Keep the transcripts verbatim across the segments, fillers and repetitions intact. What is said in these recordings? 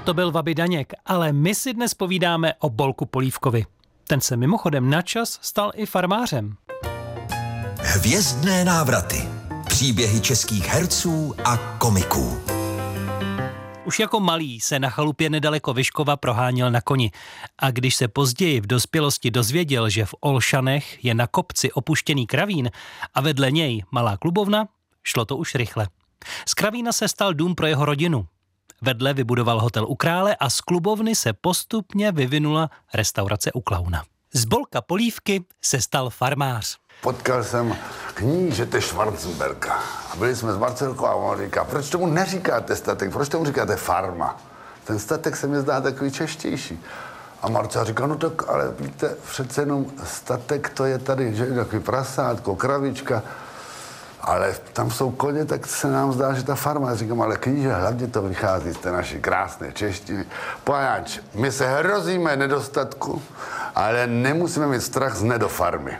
To byl Vaby Daněk, ale my si dnes povídáme o Bolku Polívkovi. Ten se mimochodem načas stal i farmářem. Hvězdné návraty. Příběhy českých herců a komiků. Už jako malý se na chalupě nedaleko Vyškova proháněl na koni. A když se později v dospělosti dozvěděl, že v Olšanech je na kopci opuštěný kravín a vedle něj malá klubovna, šlo to už rychle. Z kravína se stal dům pro jeho rodinu. Vedle vybudoval hotel u Krále a z klubovny se postupně vyvinula restaurace u Klauna. Z Bolka Polívky se stal farmář. Potkal jsem knížete Schwarzenberga a byli jsme s Marcelkou a on říká, proč tomu neříkáte statek, proč tomu říkáte farma? Ten statek se mi zdá takový češtější. A Marcel říká, no tak, ale víte, přece jenom statek to je tady, že takový prasátko, kravička, ale tam jsou koně, tak se nám zdá, že ta farma. Já říkám, ale kníže, hlavně to vychází z té naší krásné češtiny. Pojáč, my se hrozíme nedostatku, ale nemusíme mít strach z nedofarmy.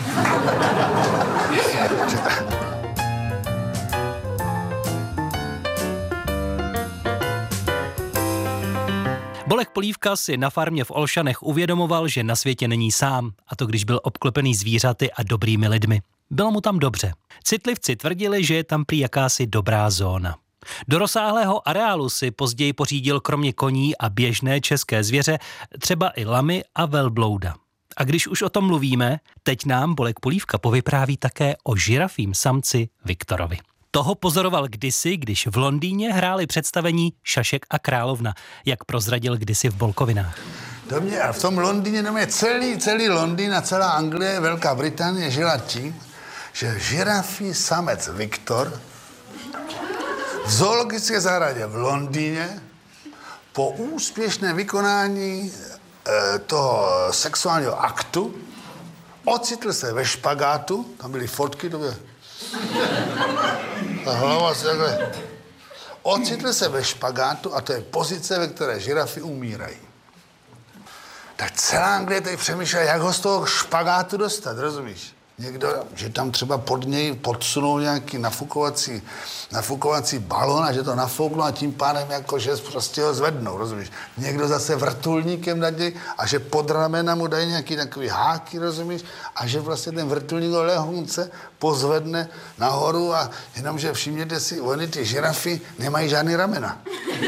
Bolek Polívka si na farmě v Olšanech uvědomoval, že na světě není sám, a to když byl obklopený zvířaty a dobrými lidmi. Bylo mu tam dobře. Citlivci tvrdili, že je tam prý jakási dobrá zóna. Do rozsáhlého areálu si později pořídil kromě koní a běžné české zvěře třeba i lamy a velblouda. A když už o tom mluvíme, teď nám Bolek Polívka povypráví také o žirafím samci Viktorovi. Toho pozoroval kdysi, když v Londýně hráli představení Šašek a královna, jak prozradil kdysi v Bolkovinách. Do mě, a v tom Londýně, do mě celý, celý Londýn a celá Anglie, Velká Británie žila tím, že žirafí samec Viktor v zoologické zahradě v Londýně po úspěšném vykonání e, toho sexuálního aktu ocitl se ve špagátu, tam byly fotky, to bylo... Ta hlava se takhle... Ocitl se ve špagátu a to je pozice, ve které žirafy umírají. Tak celá Anglie tady přemýšlela, jak ho z toho špagátu dostat, rozumíš? Někdo, že tam třeba pod něj podsunou nějaký nafukovací, nafukovací balon a že to nafouknou a tím pádem jako, že prostě ho zvednou, rozumíš? Někdo zase vrtulníkem dají a že pod ramena mu dají nějaký takový háky, rozumíš? A že vlastně ten vrtulník ho lehonce pozvedne nahoru a jenomže všimněte si, oni ty žirafy nemají žádný ramena.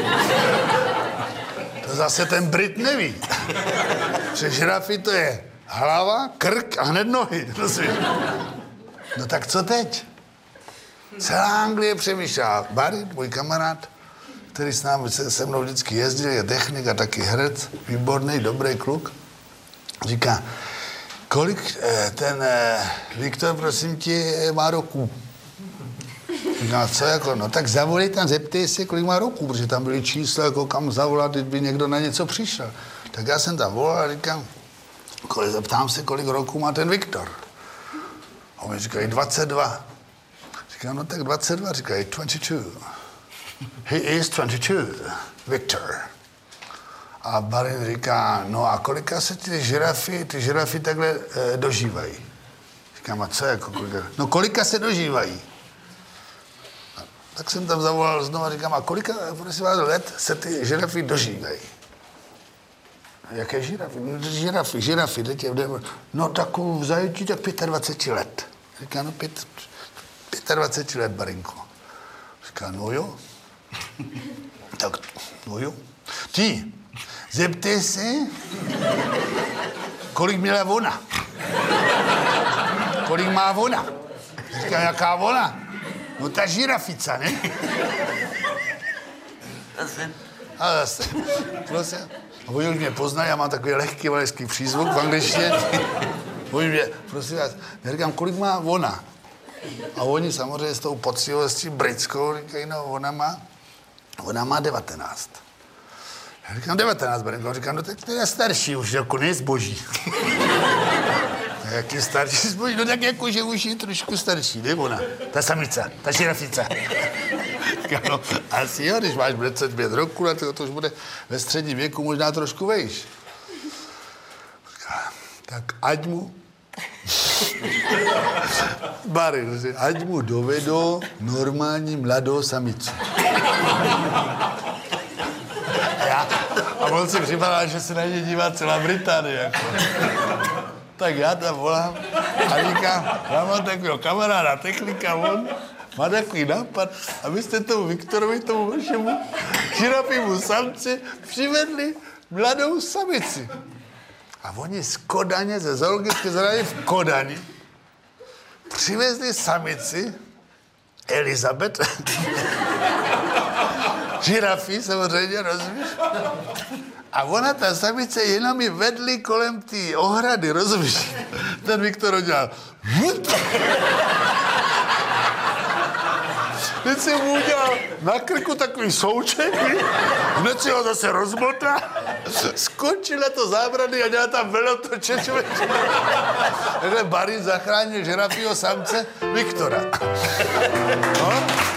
To zase ten Brit neví. Že žirafy to je hlava, krk a hned nohy. No tak co teď? Celá Anglie přemýšlá. Barry, můj kamarád, který s námi se, se mnou vždycky jezdil, je technik a taky herec, výborný, dobrý kluk, říká, kolik eh, ten eh, Viktor, prosím tě, má roků? No co jako, no tak zavolej tam, zeptej se, kolik má roků, protože tam byly čísla, jako kam zavolat, kdyby někdo na něco přišel. Tak já jsem tam volal a říkám, kolik, zeptám se, kolik roků má ten Viktor. A on mi říkají dvacet dva. Říkám, no tak dvacet dva, říkají dvacet dva. He is dvacet dva, Viktor. A Barin říká, no a kolika se ty žirafy, ty žirafy takhle e, dožívají? Říkám, a co jako kolika? No kolika se dožívají? A tak jsem tam zavolal znovu a říkám, a kolika, prosím vás, let se ty žirafy dožívají? Jaké žirafy? No, žirafy, žirafy. Teď je, no takovou v zajetí tak dvacet pět let. Říká, no pět, dvacet pět let, Barinko. Říká, no jo. Tak, no jo. Ty, zeptej se, kolik měla ona. Kolik má ona. Říká, jaká ona? No ta žirafica, ne? Zase. A zase. Prosím. A oni už mě poznají, já mám takový lehký valeský přízvuk v angličtině. Oni mě, prosím vás, já říkám, kolik má ona? A oni samozřejmě s tou poctivostí britskou říkají, no ona má, ona má devatenáct. Já říkám, devatenáct, Barinko. Říkám, no tak to je starší už, jako nejzboží. Jak je starší zboží? No tak jako, že už je trošku starší, ne ona? Ta samice, ta žirafice. No, asi jo, když máš dvacet pět roku, to, to už bude ve středním věku možná trošku vejš. Tak ať mu... Bary, ať mu dovedou normální mladou samicu. A já, on si připadá, že se na ně dívá celá Británie. Jako. Tak já tam volám a říkám, já mám takového kamaráda, technika, on má takový nápad, abyste tomu Viktorovi, tomu vašemu žirafímu samci přivedli mladou samici. A oni z Kodaně, ze zoologické zahrady v Kodani, přivezli samici, Elizabeth, žirafí samozřejmě, rozumíš? A ona, ta samice, jenom ji vedli kolem té ohrady, rozumíš? Ten Viktor udělal. Teď si mu udělal na krku takový souček, hned si ho zase rozmotá, skončila to zábrany a dělá tam velotoče, člověče. Takhle Barry zachránil žirafího samce Viktora. No?